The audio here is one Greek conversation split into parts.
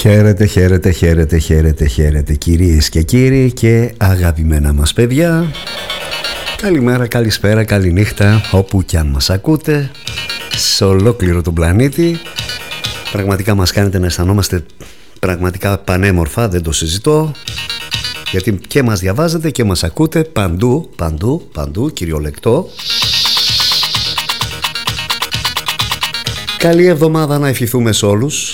Χαίρετε, χαίρετε, χαίρετε, χαίρετε, χαίρετε κυρίες και κύριοι και αγαπημένα μας παιδιά. Καλημέρα, καλησπέρα, καληνύχτα, όπου κι αν μας ακούτε, σε ολόκληρο τον πλανήτη. Πραγματικά μας κάνετε να αισθανόμαστε πραγματικά πανέμορφα, δεν το συζητώ. Γιατί και μας διαβάζετε και μας ακούτε παντού, παντού, παντού, κυριολεκτό. Καλή εβδομάδα να ευχηθούμε σε όλους.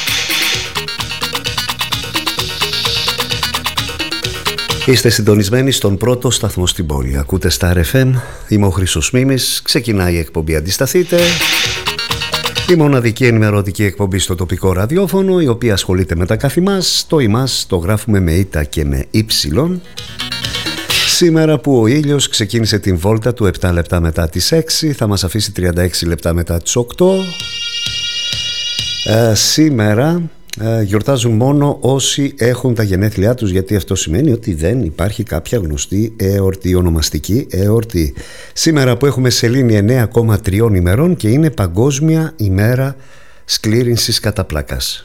Είστε συντονισμένοι στον πρώτο σταθμό στην πόλη. Ακούτε Star FM, είμαι ο Χρήστος Μίμης, ξεκινάει η εκπομπή Αντισταθείτε. Η μοναδική ενημερωτική εκπομπή στο τοπικό ραδιόφωνο, η οποία ασχολείται με τα καθη μας. Το ημάς το γράφουμε με ήττα και με ύψιλον. Σήμερα που ο ήλιος ξεκίνησε την βόλτα του 7 λεπτά μετά τις 6, θα μας αφήσει 36 λεπτά μετά τις 8. Σήμερα γιορτάζουν μόνο όσοι έχουν τα γενέθλιά τους, γιατί αυτό σημαίνει ότι δεν υπάρχει κάποια γνωστή εορτή, ονομαστική εορτή. Σήμερα που έχουμε σελήνη 9,3 ημερών και είναι Παγκόσμια ημέρα σκλήρινσης κατά πλάκας.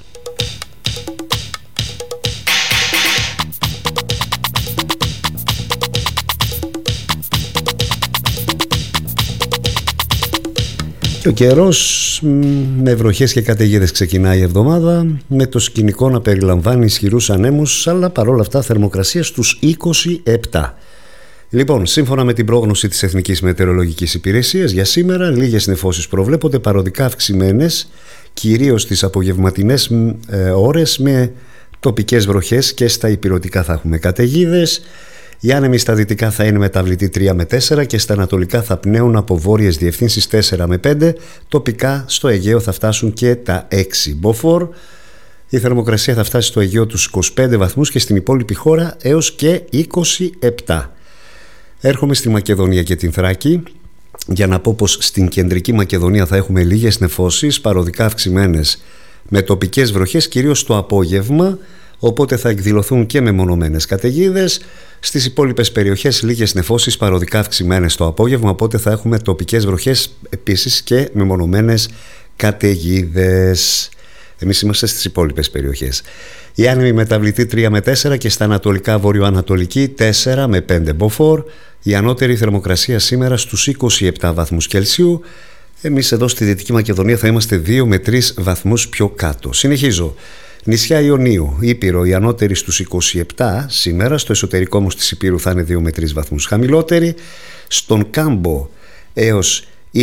Ο καιρός με βροχές και καταιγίδες ξεκινάει η εβδομάδα, με το σκηνικό να περιλαμβάνει ισχυρούς ανέμους, αλλά παρόλα αυτά θερμοκρασία στους 27. Λοιπόν, σύμφωνα με την πρόγνωση της Εθνικής Μετεωρολογικής Υπηρεσίας, για σήμερα λίγες νεφώσεις προβλέπονται, παροδικά αυξημένες, κυρίως τις απογευματινές ώρες, με τοπικές βροχές, και στα ηπειρωτικά θα έχουμε καταιγίδες. Οι άνεμοι στα δυτικά θα είναι μεταβλητοί 3 με 4 και στα ανατολικά θα πνέουν από βόρειες διευθύνσεις 4 με 5. Τοπικά στο Αιγαίο θα φτάσουν και τα 6 μποφόρ. Η θερμοκρασία θα φτάσει στο Αιγαίο τους 25 βαθμούς και στην υπόλοιπη χώρα έως και 27. Έρχομαι στη Μακεδονία και την Θράκη για να πω πως στην κεντρική Μακεδονία θα έχουμε λίγες νεφώσεις, παροδικά αυξημένες, με τοπικές βροχές κυρίως το απόγευμα, οπότε θα εκδηλωθούν και μεμονωμένες καταιγίδες. Στις υπόλοιπες περιοχές λίγες νεφώσεις, παροδικά αυξημένες το απόγευμα, οπότε θα έχουμε τοπικές βροχές επίσης και μεμονωμένες καταιγίδες. Εμείς είμαστε στις υπόλοιπες περιοχές. Οι άνεμοι μεταβλητοί 3 με 4 και στα ανατολικά βορειοανατολική 4 με 5 μποφόρ. Η ανώτερη θερμοκρασία σήμερα στους 27 βαθμούς Κελσίου. Εμείς εδώ στη Δυτική Μακεδονία θα είμαστε 2 με 3 βαθμούς πιο κάτω. Συνεχίζω. Νησιά Ιωνίου, Ήπειρο, η ανώτερη στους 27 σήμερα, στο εσωτερικό όμως της Ήπειρου θα είναι 2 με 3 βαθμούς χαμηλότερη. Στον Κάμπο έως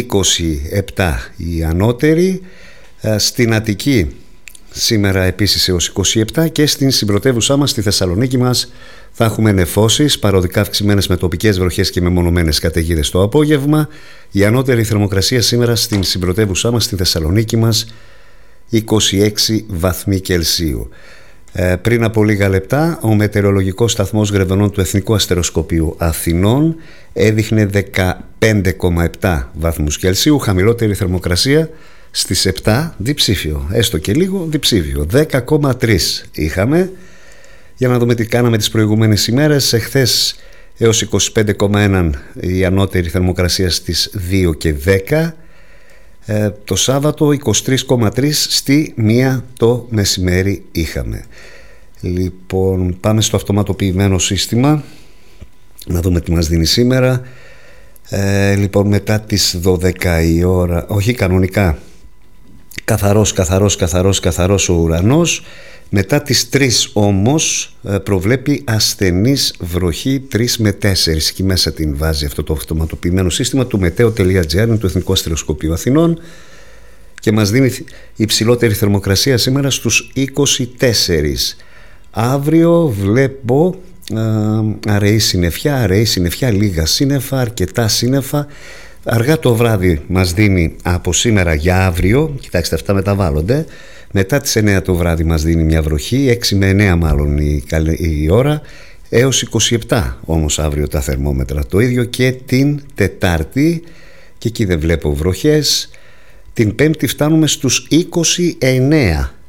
27 η ανώτερη, στην Αττική σήμερα επίσης έως 27 και στην συμπρωτεύουσά μας, στη Θεσσαλονίκη μας, θα έχουμε νεφώσεις, παροδικά αυξημένες με τοπικές βροχές και μεμονωμένες καταιγίδες το απόγευμα. Η ανώτερη θερμοκρασία σήμερα στην συμπρωτεύουσά μας, στη Θεσσαλονίκη μας, 26 βαθμοί Κελσίου. Πριν από λίγα λεπτά ο μετεωρολογικός σταθμός Γρεβενών του Εθνικού Αστεροσκοπείου Αθηνών έδειχνε 15,7 βαθμούς Κελσίου, χαμηλότερη θερμοκρασία στις 7, διψήφιο, έστω και λίγο διψήφιο, 10,3 είχαμε. Για να δούμε τι κάναμε τις προηγούμενες ημέρες. Εχθές έως 25,1 η ανώτερη θερμοκρασία στις 2 και 10. Το Σάββατο 23,3 στη 1 το μεσημέρι είχαμε. Λοιπόν, πάμε στο αυτοματοποιημένο σύστημα να δούμε τι μας δίνει σήμερα. Λοιπόν, μετά τις 12 η ώρα, όχι κανονικά, καθαρός ο ουρανός. Μετά τις 3 όμως προβλέπει ασθενής βροχή 3 με 4. Εκεί μέσα την βάζει αυτό το αυτοματοποιημένο σύστημα του meteo.gr, του Εθνικού Αστεροσκοπείου Αθηνών, και μας δίνει υψηλότερη θερμοκρασία σήμερα στους 24. Αύριο βλέπω αραιή συννεφιά, λίγα σύννεφα, αρκετά σύννεφα. Αργά το βράδυ μας δίνει από σήμερα για αύριο, κοιτάξτε αυτά μεταβάλλονται. Μετά τις 9 το βράδυ μας δίνει μια βροχή, 6 με 9 μάλλον η ώρα, έως 27 όμως αύριο τα θερμόμετρα. Το ίδιο και την Τετάρτη, και εκεί δεν βλέπω βροχές. Την Πέμπτη φτάνουμε στους 29